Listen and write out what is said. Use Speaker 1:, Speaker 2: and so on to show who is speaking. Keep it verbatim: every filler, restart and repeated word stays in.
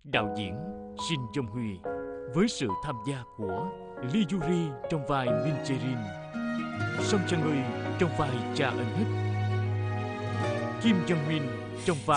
Speaker 1: đạo diễn Shin Jong Huy với sự tham gia của Lee Yuri trong vai Min Jae-rin, Song Chang-eui trong vai cha ân hích, Kim Jong-min trong vai